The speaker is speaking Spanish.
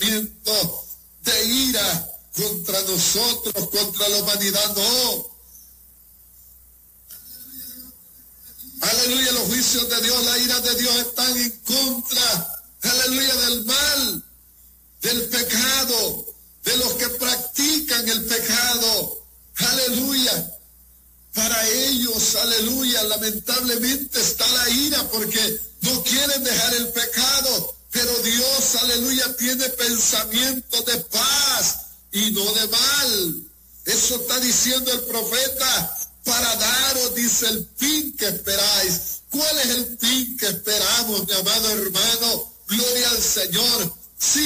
pensamiento de ira contra nosotros, contra la humanidad, no. Aleluya, los juicios de Dios, la ira de Dios están en contra, aleluya, del mal, del pecado, de los que practican el pecado, aleluya. Para ellos, aleluya, lamentablemente está la ira porque no quieren dejar el pecado, pero Dios, aleluya, tiene pensamiento de paz y no de mal. Eso está diciendo el profeta, para daros, dice, el fin que esperáis. ¿Cuál es el fin que esperamos, mi amado hermano? Gloria al Señor.